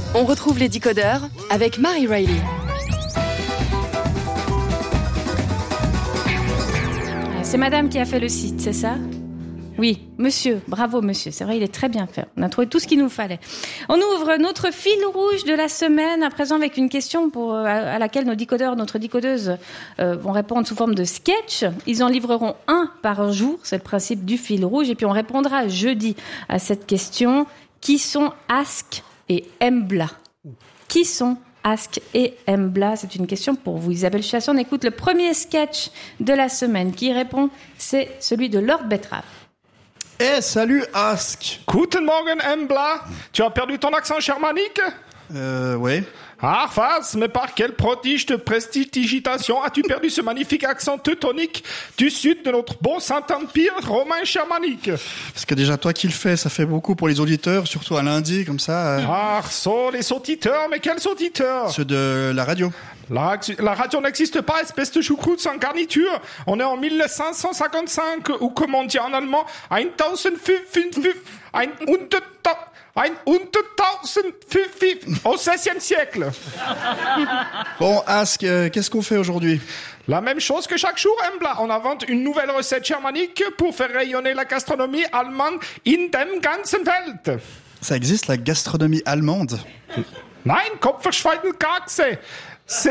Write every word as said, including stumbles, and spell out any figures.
On retrouve les décodeurs avec Marie Riley. C'est madame qui a fait le site, c'est ça ? Oui, monsieur, bravo monsieur, c'est vrai, il est très bien fait. On a trouvé tout ce qu'il nous fallait. On ouvre notre fil rouge de la semaine, à présent avec une question pour, à laquelle nos décodeurs, notre décodeuse euh, vont répondre sous forme de sketch. Ils en livreront un par jour, c'est le principe du fil rouge, et puis on répondra jeudi à cette question. Qui sont Ask et Embla ? Qui sont Ask et Embla, c'est une question pour vous. Isabelle Chasson, on écoute le premier sketch de la semaine. Qui répond ? C'est celui de Lord Betrave. Eh, hey, salut Ask. Guten Morgen Embla. Tu as perdu ton accent germanique ? Euh, ouais. Ah, face, mais par quel prodige de prestidigitation as-tu perdu ce magnifique accent teutonique du sud de notre beau Saint-Empire romain germanique ? Parce que déjà, toi qui le fais, ça fait beaucoup pour les auditeurs, surtout à lundi, comme ça. Euh... Ah, so, les auditeurs, mais quels auditeurs ? Ceux de la radio. La, la radio n'existe pas, espèce de choucroute sans garniture. On est en mille cinq cent cinquante-cinq, ou comme on dit en allemand, ein Ein au seizième siècle. Bon, Ask, euh, qu'est-ce qu'on fait aujourd'hui ? La même chose que chaque jour, Embla. On invente une nouvelle recette germanique pour faire rayonner la gastronomie allemande in dem ganzen Welt. Ça existe, la gastronomie allemande ? Nein, Kopfverschweigen Kekse.